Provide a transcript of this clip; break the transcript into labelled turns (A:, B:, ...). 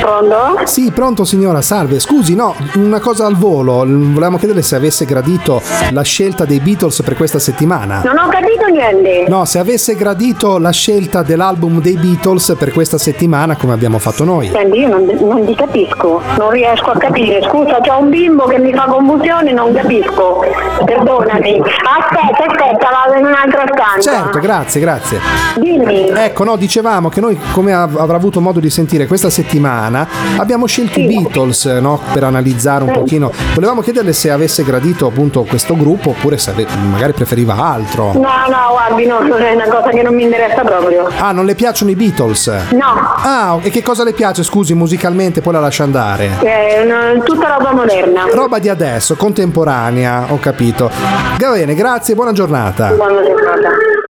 A: Pronto?
B: Sì, pronto signora, salve. Scusi, no, una cosa al volo. Volevamo chiederle se avesse gradito la scelta dei Beatles per questa settimana.
A: Non ho capito niente.
B: No, se avesse gradito la scelta dell'album dei Beatles per questa settimana come abbiamo fatto noi.
A: Senti, io non ti capisco, non riesco a capire. Scusa, c'ho un bimbo che mi fa confusione, non capisco. Perdonami. Aspetta, vado in un'altra stanza.
B: Certo, grazie.
A: Dimmi.
B: Ecco, no, dicevamo che noi, come avrà avuto modo di sentire questa settimana, abbiamo scelto i Beatles, no, per analizzare un pochino. Volevamo chiederle se avesse gradito appunto questo gruppo oppure se magari preferiva altro.
A: No, guardi, no, non è una cosa che non mi interessa proprio.
B: Ah, non le piacciono i Beatles?
A: No.
B: Ah, e che cosa le piace, scusi, musicalmente, poi la lascia andare?
A: Tutta roba moderna.
B: Roba di adesso, contemporanea, ho capito. Va bene, grazie, buona giornata.
A: Buona giornata.